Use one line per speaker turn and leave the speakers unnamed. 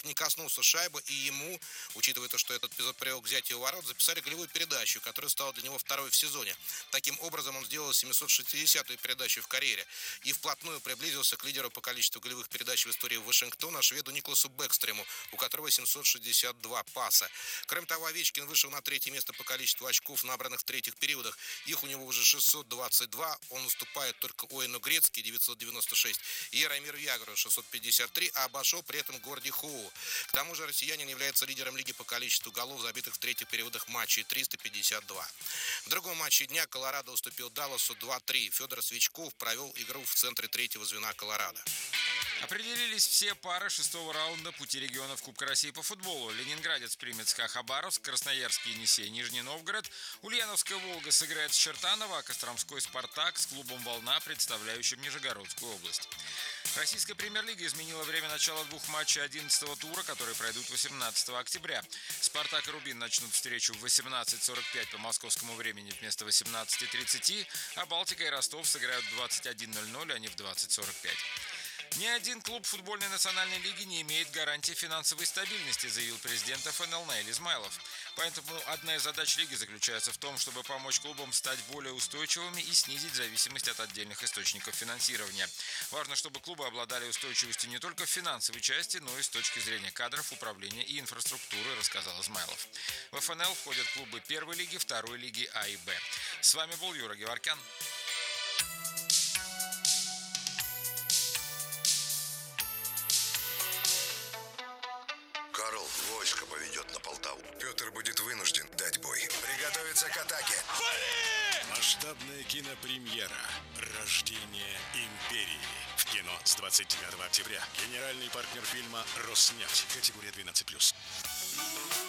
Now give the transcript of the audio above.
так не коснулся шайбы, и ему, учитывая то, что этот эпизод привел к взятию ворот, записали голевую передачу, которая стала для него второй в сезоне. Таким образом, он сделал 760-ю передачу в карьере и вплотную приблизился к лидеру по количеству голевых передач в истории Вашингтона, шведу Никласу Бэкстрему, у которого 762 паса. Кроме того, Овечкин вышел на третье место по количеству очков, набранных в третьих периодах. Их у него уже 622. Он уступает только Оэну Грецки, 996, и Яромиру Ягору, 653, а обошел при этом Горди Хоу. К тому же россиянин является лидером лиги по количеству голов, забитых в третьих периодах матчей, 352. В другом матче дня Колорадо уступил Далласу 2-3. Федор Свичков провел игру в центре третьего звена Колорадо.
Определились все пары шестого раунда пути регионов Кубка России по футболу. Ленинградец примет СКА Хабаровск, Красноярский Енисей, Нижний Новгород. Ульяновская Волга сыграет с Чертаново, а Костромской Спартак с клубом «Волна», представляющим Нижегородскую область. Российская премьер-лига изменила время начала двух матчей 11-го тура, которые пройдут 18 октября. «Спартак» и «Рубин» начнут встречу в 18:45 по московскому времени вместо 18:30, а «Балтика» и «Ростов» сыграют в 21:00, а не в 20:45. Ни один клуб футбольной национальной лиги не имеет гарантии финансовой стабильности, заявил президент ФНЛ Наиль Измайлов. Поэтому одна из задач лиги заключается в том, чтобы помочь клубам стать более устойчивыми и снизить зависимость от отдельных источников финансирования. Важно, чтобы клубы обладали устойчивостью не только в финансовой части, но и с точки зрения кадров, управления и инфраструктуры, рассказал Измайлов. В ФНЛ входят клубы первой лиги, второй лиги А и Б. С вами был Юра Геворкян.
Карл войско поведет на Полтаву. Петр будет вынужден дать бой. Приготовиться к атаке.
Масштабная кинопремьера «Рождение империи». В кино с 29 октября. Генеральный партнер фильма «Роснефть». Категория 12+.